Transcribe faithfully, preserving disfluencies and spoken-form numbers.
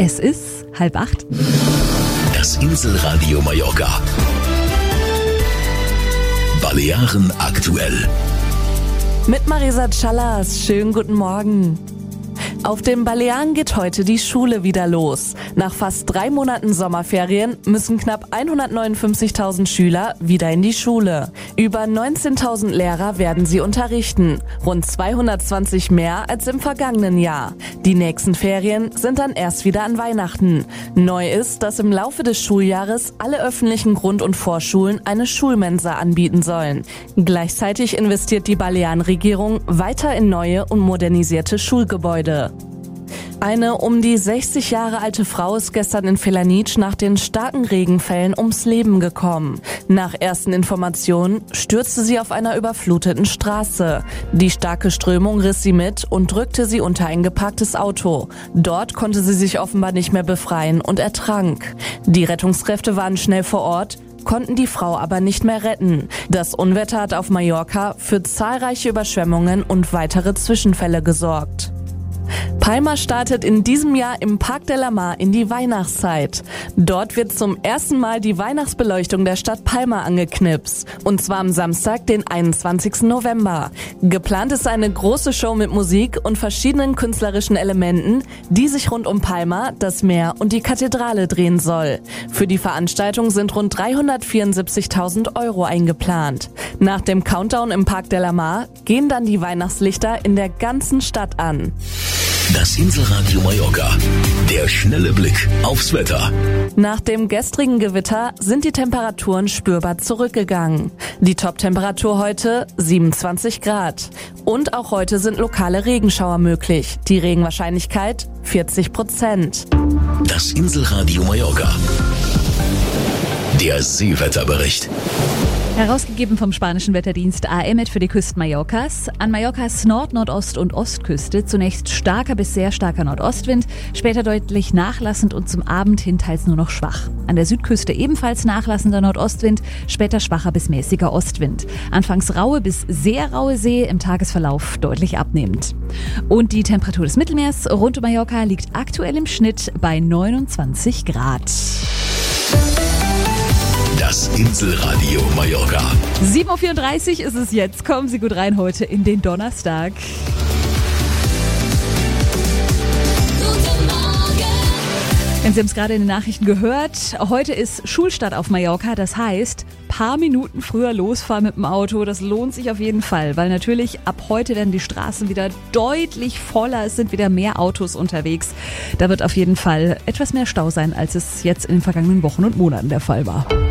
Es ist halb acht. Das Inselradio Mallorca. Balearen aktuell. Mit Marisa Callas. Schönen guten Morgen. Auf den Balearen geht heute die Schule wieder los. Nach fast drei Monaten Sommerferien müssen knapp hundertneunundfünfzigtausend Schüler wieder in die Schule. Über neunzehntausend Lehrer werden sie unterrichten. Rund zweihundertzwanzig mehr als im vergangenen Jahr. Die nächsten Ferien sind dann erst wieder an Weihnachten. Neu ist, dass im Laufe des Schuljahres alle öffentlichen Grund- und Vorschulen eine Schulmensa anbieten sollen. Gleichzeitig investiert die Balearenregierung weiter in neue und modernisierte Schulgebäude. Eine um die sechzig Jahre alte Frau ist gestern in Felanitsch nach den starken Regenfällen ums Leben gekommen. Nach ersten Informationen stürzte sie auf einer überfluteten Straße. Die starke Strömung riss sie mit und drückte sie unter ein geparktes Auto. Dort konnte sie sich offenbar nicht mehr befreien und ertrank. Die Rettungskräfte waren schnell vor Ort, konnten die Frau aber nicht mehr retten. Das Unwetter hat auf Mallorca für zahlreiche Überschwemmungen und weitere Zwischenfälle gesorgt. Palma startet in diesem Jahr im Parc de la Mar in die Weihnachtszeit. Dort wird zum ersten Mal die Weihnachtsbeleuchtung der Stadt Palma angeknipst. Und zwar am Samstag, den einundzwanzigsten November. Geplant ist eine große Show mit Musik und verschiedenen künstlerischen Elementen, die sich rund um Palma, das Meer und die Kathedrale drehen soll. Für die Veranstaltung sind rund dreihundertvierundsiebzigtausend Euro eingeplant. Nach dem Countdown im Parc de la Mar gehen dann die Weihnachtslichter in der ganzen Stadt an. Das Inselradio Mallorca. Der schnelle Blick aufs Wetter. Nach dem gestrigen Gewitter sind die Temperaturen spürbar zurückgegangen. Die Top-Temperatur heute siebenundzwanzig Grad. Und auch heute sind lokale Regenschauer möglich. Die Regenwahrscheinlichkeit vierzig Prozent. Das Inselradio Mallorca. Der Seewetterbericht. Herausgegeben vom spanischen Wetterdienst A M E T für die Küsten Mallorcas. An Mallorcas Nord-, Nordost- und Ostküste zunächst starker bis sehr starker Nordostwind, später deutlich nachlassend und zum Abend hin teils nur noch schwach. An der Südküste ebenfalls nachlassender Nordostwind, später schwacher bis mäßiger Ostwind. Anfangs raue bis sehr raue See, im Tagesverlauf deutlich abnehmend. Und die Temperatur des Mittelmeers rund um Mallorca liegt aktuell im Schnitt bei neunundzwanzig Grad. Das Inselradio Mallorca. sieben Uhr vierunddreißig ist es jetzt. Kommen Sie gut rein heute in den Donnerstag. Guten Morgen. Sie haben es gerade in den Nachrichten gehört. Heute ist Schulstart auf Mallorca. Das heißt, paar Minuten früher losfahren mit dem Auto. Das lohnt sich auf jeden Fall, weil natürlich ab heute werden die Straßen wieder deutlich voller. Es sind wieder mehr Autos unterwegs. Da wird auf jeden Fall etwas mehr Stau sein, als es jetzt in den vergangenen Wochen und Monaten der Fall war.